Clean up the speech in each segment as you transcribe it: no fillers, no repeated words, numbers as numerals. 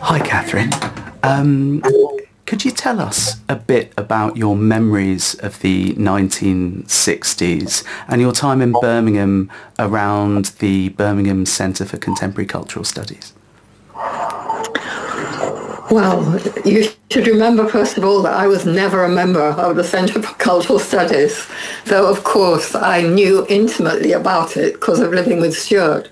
Hi, Catherine. Could you tell us a bit about your memories of the 1960s and your time in Birmingham around the Birmingham Centre for Contemporary Cultural Studies? Well, you should remember, first of all, that I was never a member of the Centre for Cultural Studies, though, of course, I knew intimately about it because of living with Stuart.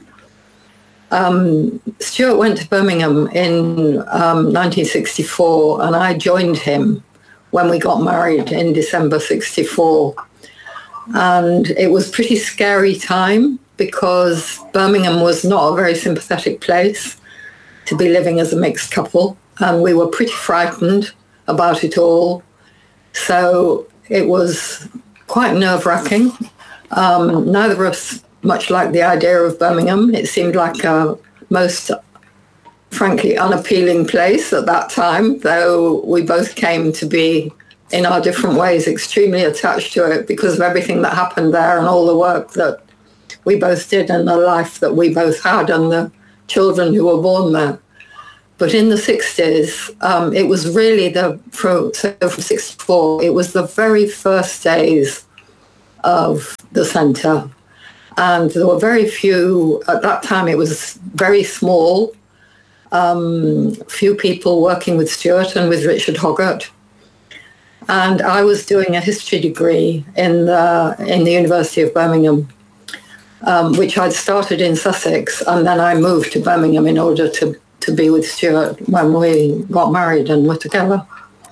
Stuart went to Birmingham in 1964, and I joined him when we got married in December 64. And it was a pretty scary time because Birmingham was not a very sympathetic place to be living as a mixed couple. And we were pretty frightened about it all. So it was quite nerve-wracking. Neither of us much liked the idea of Birmingham. It seemed like a most, frankly, unappealing place at that time, though we both came to be, in our different ways, extremely attached to it because of everything that happened there and all the work that we both did and the life that we both had and the children who were born there. But in the 60s, it was really from 64, it was the very first days of the centre. And there were very few, at that time it was very small, few people working with Stuart and with Richard Hoggart. And I was doing a history degree in the University of Birmingham, which I'd started in Sussex, and then I moved to Birmingham in order to be with Stuart when we got married and were together.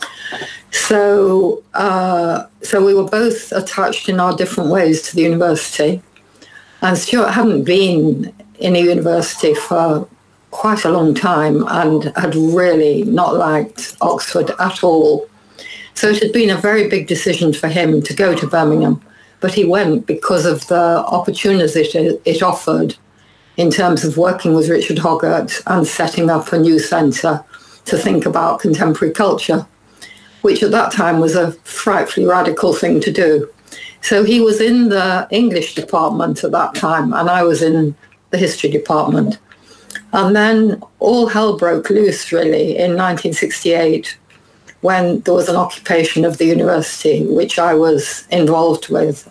So we were both attached in our different ways to the university. And Stuart hadn't been in a university for quite a long time and had really not liked Oxford at all. So it had been a very big decision for him to go to Birmingham, but he went because of the opportunities it offered in terms of working with Richard Hoggart and setting up a new centre to think about contemporary culture, which at that time was a frightfully radical thing to do. So he was in the English department at that time, and I was in the history department. And then all hell broke loose, really, in 1968, when there was an occupation of the university, which I was involved with.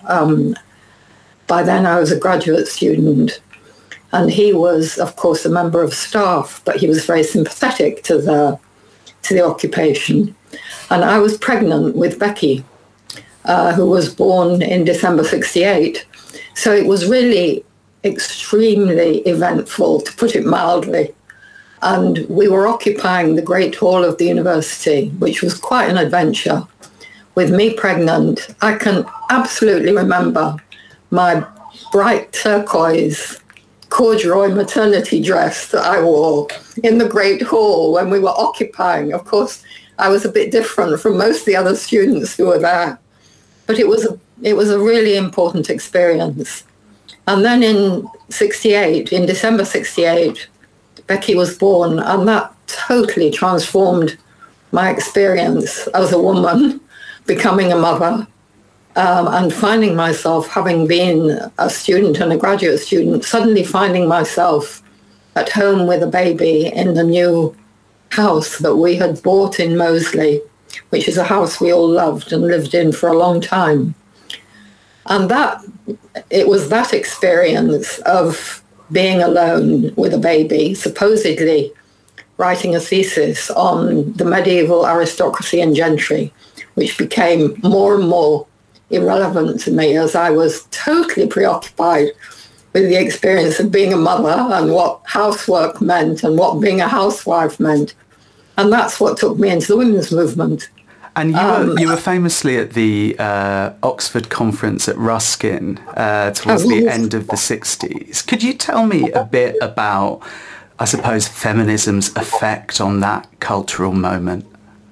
By then, I was a graduate student. And he was, of course, a member of staff, but he was very sympathetic to the occupation. And I was pregnant with Becky, who was born in December 68. So it was really extremely eventful, to put it mildly. And we were occupying the Great Hall of the university, which was quite an adventure. With me pregnant, I can absolutely remember my bright turquoise corduroy maternity dress that I wore in the Great Hall when we were occupying. Of course, I was a bit different from most of the other students who were there. But it was a really important experience. And then in December 68, Becky was born, and that totally transformed my experience as a woman, becoming a mother, and finding myself, having been a student and a graduate student, suddenly finding myself at home with a baby in the new house that we had bought in Moseley, which is a house we all loved and lived in for a long time. And it was that experience of being alone with a baby, supposedly writing a thesis on the medieval aristocracy and gentry, which became more and more irrelevant to me as I was totally preoccupied with the experience of being a mother and what housework meant and what being a housewife meant. And that's what took me into the women's movement. And you were famously at the Oxford conference at Ruskin towards the end of the 60s. Could you tell me a bit about, I suppose, feminism's effect on that cultural moment?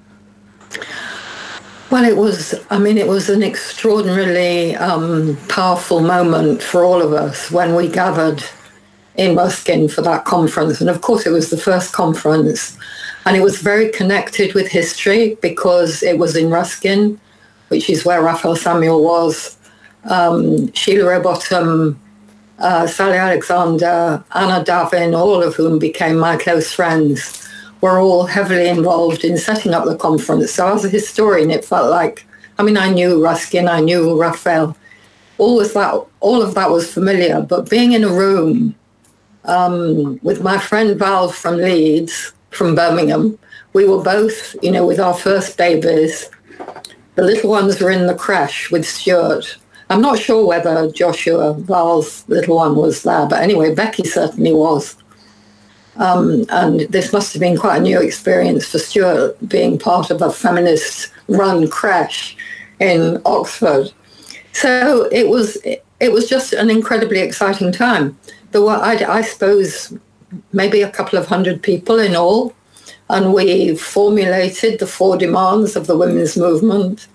Well, it was an extraordinarily powerful moment for all of us when we gathered in Ruskin for that conference. And of course, it was the first conference. And it was very connected with history because it was in Ruskin, which is where Raphael Samuel was. Sheila Rowbottom, Sally Alexander, Anna Davin, all of whom became my close friends, were all heavily involved in setting up the conference. So as a historian, it felt like, I mean, I knew Ruskin, I knew Raphael, all of that was familiar, but being in a room with my friend Val from Leeds, from Birmingham, we were both, with our first babies. The little ones were in the creche with Stuart. I'm not sure whether Joshua, Val's little one, was there, but anyway, Becky certainly was. And this must have been quite a new experience for Stuart, being part of a feminist-run creche in Oxford. So it was just an incredibly exciting time. There were, I suppose, maybe a couple of hundred people in all, and we formulated the 4 demands of the women's movement.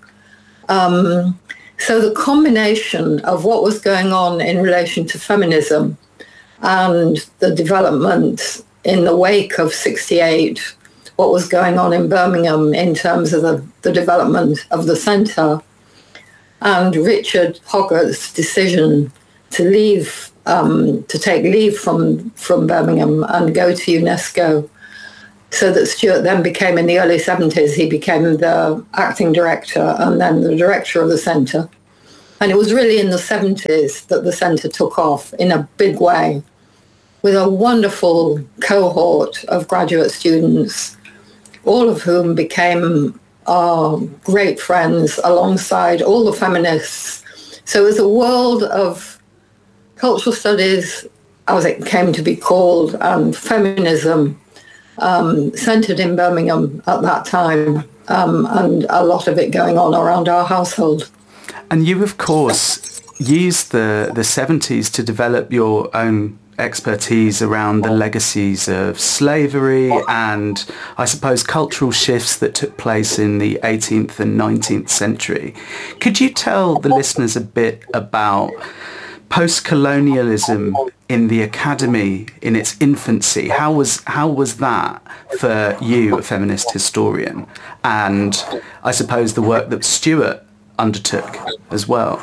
So the combination of what was going on in relation to feminism and the development in the wake of 68, what was going on in Birmingham in terms of the development of the centre, and Richard Hoggart's decision to leave, to take leave from Birmingham and go to UNESCO, so that Stuart then became, in the early 70s, he became the acting director and then the director of the centre. And it was really in the 70s that the centre took off in a big way, with a wonderful cohort of graduate students, all of whom became our great friends alongside all the feminists. So it was a world of cultural studies, as it came to be called, and feminism, centred in Birmingham at that time, and a lot of it going on around our household. And you, of course, used the 70s to develop your own expertise around the legacies of slavery and, I suppose, cultural shifts that took place in the 18th and 19th century. Could you tell the listeners a bit about post-colonialism in the academy in its infancy? How was that for you, a feminist historian, and I suppose the work that Stuart undertook as well?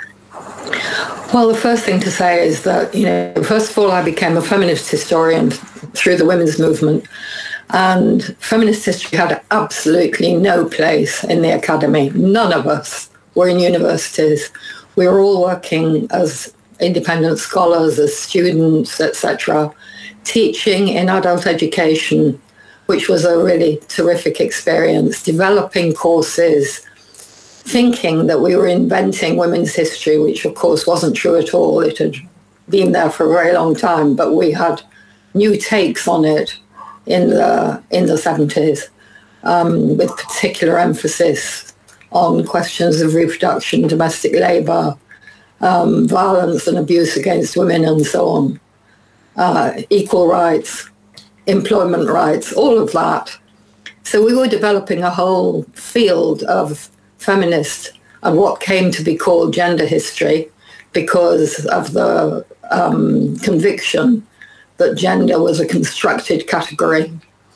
Well, the first thing to say is that, first of all, I became a feminist historian through the women's movement, and feminist history had absolutely no place in the academy. None of us were in universities. We were all working as independent scholars, as students, etc., teaching in adult education, which was a really terrific experience, developing courses, thinking that we were inventing women's history, which of course wasn't true at all. It had been there for a very long time, but we had new takes on it in the 70s, with particular emphasis on questions of reproduction, domestic labour, violence and abuse against women and so on, equal rights, employment rights, all of that. So we were developing a whole field of feminist and what came to be called gender history because of the conviction that gender was a constructed category.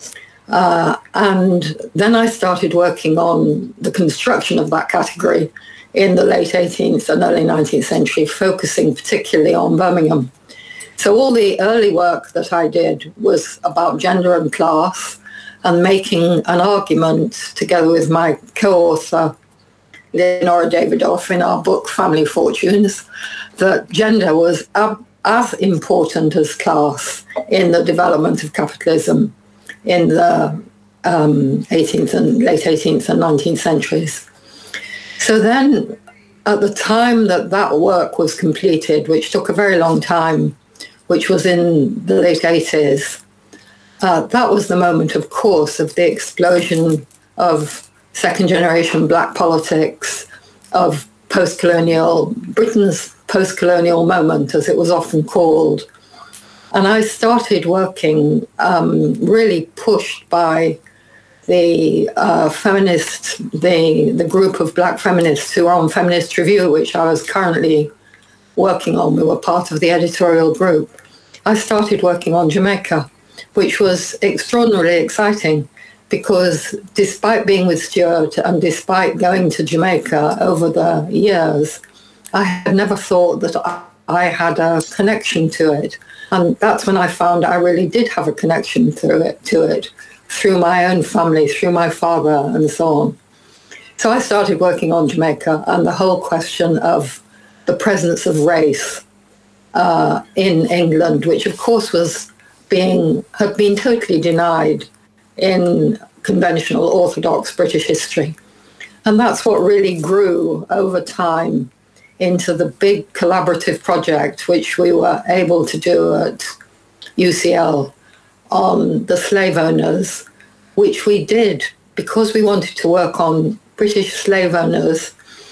And then I started working on the construction of that category in the late 18th and early 19th century, focusing particularly on Birmingham. So all the early work that I did was about gender and class and making an argument together with my co-author, Leonora Davidoff, in our book Family Fortunes, that gender was as important as class in the development of capitalism in the 18th and late 18th and 19th centuries. So then at the time that work was completed, which took a very long time, which was in the late 80s, that was the moment, of course, of the explosion of second-generation black politics, of Britain's post-colonial moment, as it was often called. And I started working really pushed by the the group of black feminists who are on Feminist Review, which I was currently working on. We were part of the editorial group. I started working on Jamaica, which was extraordinarily exciting because despite being with Stuart and despite going to Jamaica over the years, I had never thought that I had a connection to it. And that's when I found I really did have a connection to it, through my own family, through my father and so on. So I started working on Jamaica and the whole question of the presence of race in England, which of course had been totally denied in conventional orthodox British history. And that's what really grew over time into the big collaborative project which we were able to do at UCL on the slave owners, which we did because we wanted to work on British slave owners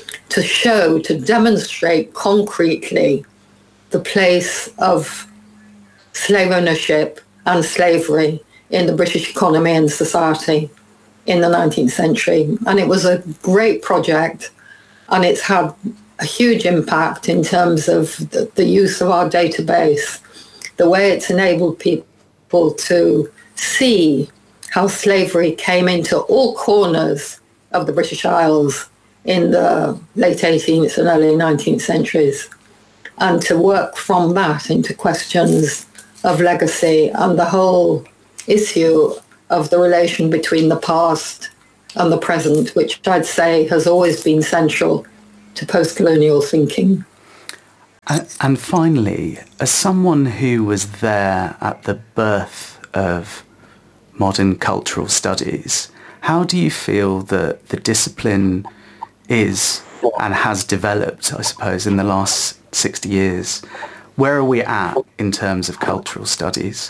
to demonstrate concretely the place of slave ownership and slavery in the British economy and society in the 19th century. And it was a great project, and it's had a huge impact in terms of the use of our database, the way it's enabled people to see how slavery came into all corners of the British Isles in the late 18th and early 19th centuries, and to work from that into questions of legacy and the whole issue of the relation between the past and the present, which I'd say has always been central to post-colonial thinking. And finally, as someone who was there at the birth of modern cultural studies, how do you feel that the discipline is and has developed, I suppose, in the last 60 years? Where are we at in terms of cultural studies?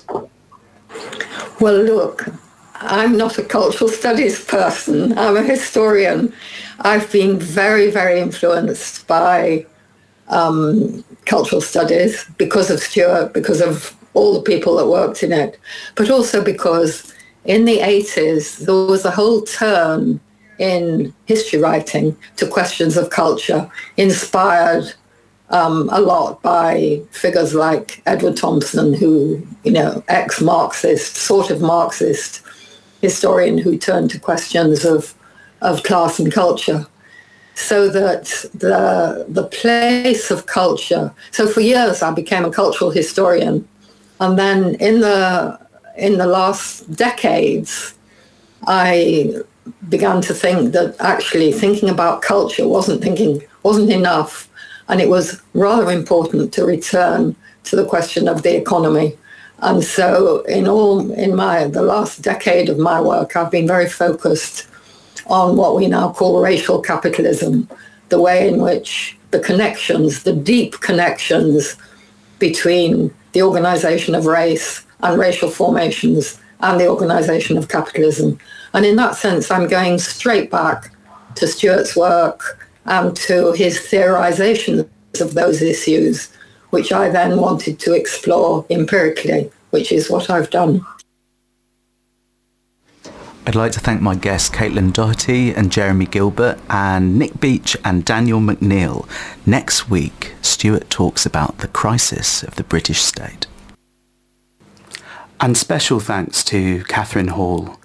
Well, look, I'm not a cultural studies person. I'm a historian. I've been very, very influenced by cultural studies because of Stuart, because of all the people that worked in it, but also because in the 80s, there was a whole turn in history writing to questions of culture, inspired a lot by figures like Edward Thompson, who, ex-Marxist, sort of Marxist historian who turned to questions of class and culture. So that the place of culture. So for years I became a cultural historian, and then in the last decades, I began to think that actually thinking about culture wasn't enough, and it was rather important to return to the question of the economy. And so in the last decade of my work, I've been very focused on what we now call racial capitalism, the way in which the deep connections between the organization of race and racial formations and the organization of capitalism. And in that sense, I'm going straight back to Stuart's work and to his theorization of those issues, which I then wanted to explore empirically, which is what I've done. I'd like to thank my guests Caitlin Doherty and Jeremy Gilbert, and Nick Beach and Daniel McNeil. Next week, Stuart talks about the crisis of the British state. And special thanks to Catherine Hall,